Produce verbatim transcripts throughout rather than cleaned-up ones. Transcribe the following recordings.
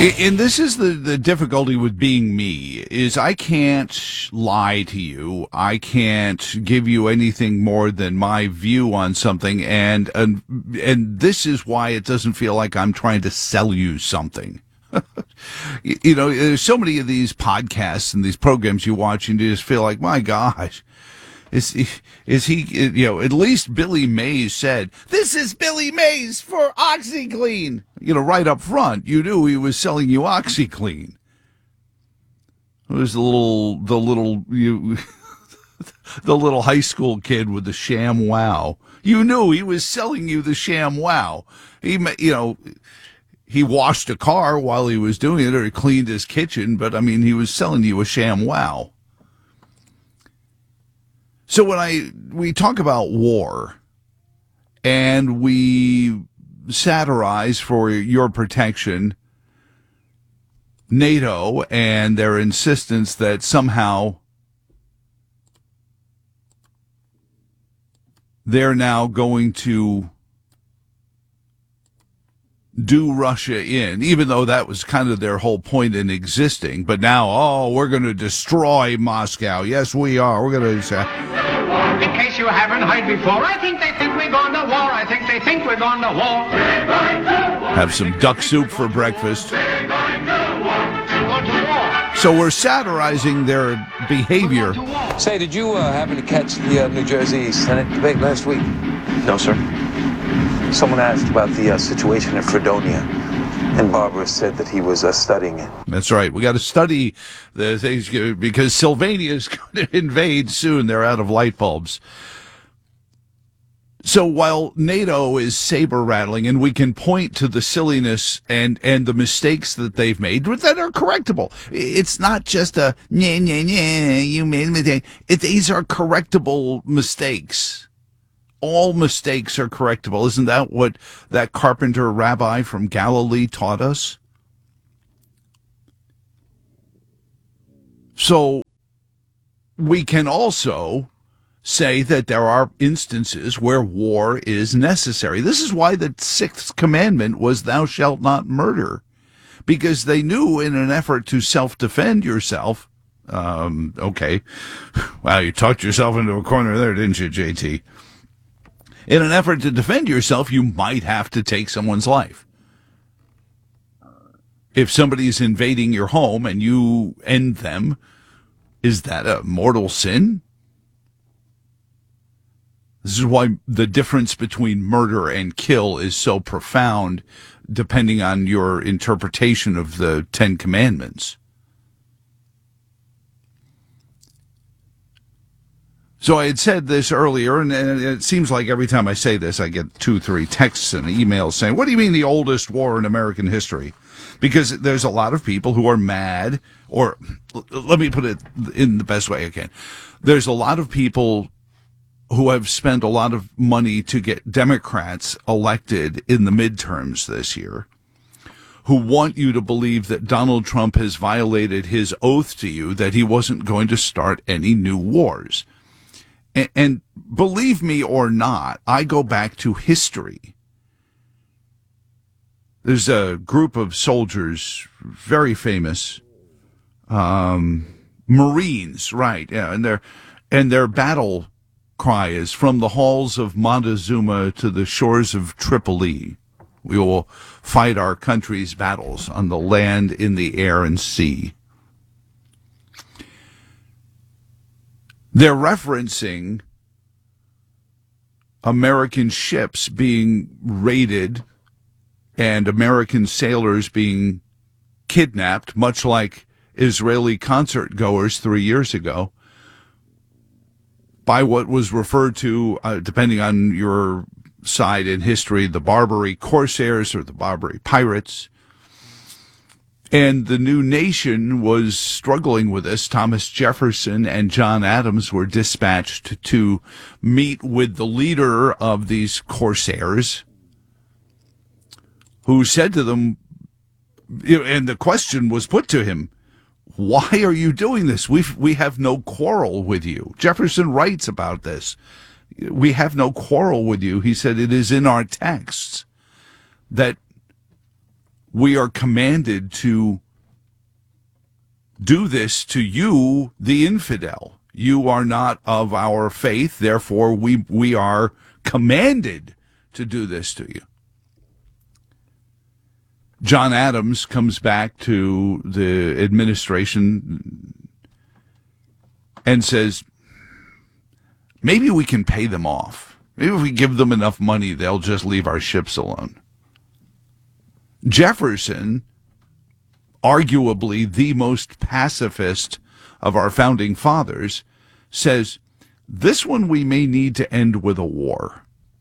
And this is the, the difficulty with being me, is I can't lie to you. I can't give you anything more than my view on something. And, and, and this is why it doesn't feel like I'm trying to sell you something. You know, there's so many of these podcasts and these programs you watch and you just feel like, my gosh, is, is he, you know, at least Billy Mays said, this is Billy Mays for OxyClean. You know, right up front, you knew he was selling you OxyClean. It was the little, the little, you, the little high school kid with the sham wow. You knew he was selling you the sham wow. He, you know, he washed a car while he was doing it, or he cleaned his kitchen, but I mean, he was selling you a sham wow. So when I we talk about war and we satirize for your protection NATO and their insistence that somehow they're now going to do Russia in, even though that was kind of their whole point in existing. But now, oh, we're going to destroy Moscow. Yes, we are. We're going to... Uh, in case you haven't heard before, I think they think we're going to war. I think they think we're going to war. We're going to war. Have some duck soup for breakfast. We're going to war. We're going to war. So we're satirizing their behavior. Say, did you uh, happen to catch the uh, New Jersey Senate debate last week? No, sir. Someone asked about the uh, situation in Fredonia, and Barbara said that he was uh, studying it. That's right. We got to study the things because Sylvania is going to invade soon. They're out of light bulbs. So while NATO is saber rattling, and we can point to the silliness and, and the mistakes that they've made that are correctable. It's not just a, nah, nah, nah, you made a mistake. It, these are correctable mistakes. All mistakes are correctable. Isn't that what that carpenter rabbi from Galilee taught us? So we can also say that there are instances where war is necessary. This is why the sixth commandment was thou shalt not murder, because they knew in an effort to self-defend yourself, um, okay, wow, you talked yourself into a corner there, didn't you, J T? In an effort to defend yourself, you might have to take someone's life. If somebody's invading your home and you end them, is that a mortal sin? This is why the difference between murder and kill is so profound, depending on your interpretation of the Ten Commandments. So I had said this earlier, and it seems like every time I say this, I get two, three texts and emails saying, what do you mean the oldest war in American history? Because there's a lot of people who are mad, or let me put it in the best way I can. There's a lot of people who have spent a lot of money to get Democrats elected in the midterms this year, who want you to believe that Donald Trump has violated his oath to you that he wasn't going to start any new wars. And, and believe me or not, I go back to history. There's a group of soldiers, very famous, um, Marines, right? Yeah, and their and their battle cry is from the halls of Montezuma to the shores of Tripoli. We will fight our country's battles on the land, in the air, and sea. They're referencing American ships being raided and American sailors being kidnapped, much like Israeli concert goers three years ago, by what was referred to, uh, depending on your side in history, the Barbary Corsairs or the Barbary Pirates. And the new nation was struggling with this. Thomas Jefferson and John Adams were dispatched to meet with the leader of these Corsairs, who said to them, and the question was put to him, why are you doing this? We we have no quarrel with you. Jefferson writes about this. We have no quarrel with you. He said it is in our texts that we are commanded to do this to you, the infidel. You are not of our faith, therefore we we are commanded to do this to you. John Adams comes back to the administration and says, maybe we can pay them off. Maybe if we give them enough money, they'll just leave our ships alone. Jefferson, arguably the most pacifist of our founding fathers, says, this one we may need to end with a war.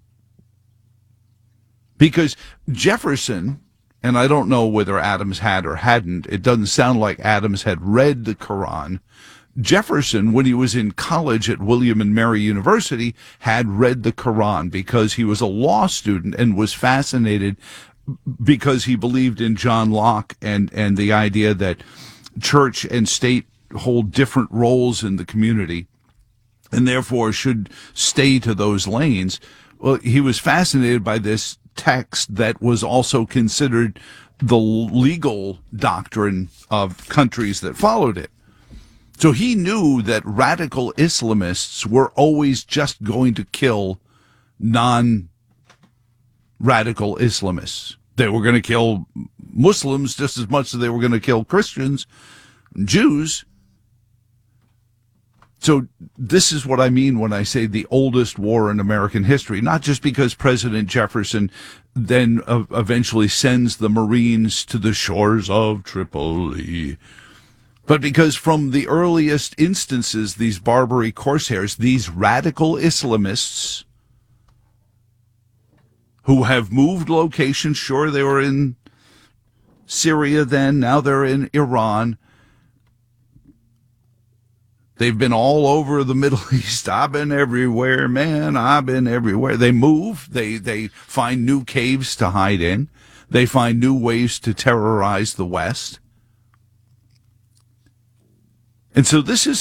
Because Jefferson, and I don't know whether Adams had or hadn't, it doesn't sound like Adams had read the Quran. Jefferson, when he was in college at William and Mary University, had read the Quran because he was a law student and was fascinated because he believed in John Locke and, and the idea that church and state hold different roles in the community and therefore should stay to those lanes. Well, he was fascinated by this text that was also considered the legal doctrine of countries that followed it. So he knew that radical Islamists were always just going to kill non-radical Islamists. They were going to kill Muslims just as much as they were going to kill Christians, Jews. So this is what I mean when I say the oldest war in American history, not just because President Jefferson then uh, eventually sends the Marines to the shores of Tripoli, but because from the earliest instances, these Barbary corsairs, these radical Islamists who have moved locations, sure, they were in Syria then, now they're in Iran. They've been all over the Middle East. I've been everywhere, man. I've been everywhere. They move. They they find new caves to hide in. They find new ways to terrorize the West. And so this is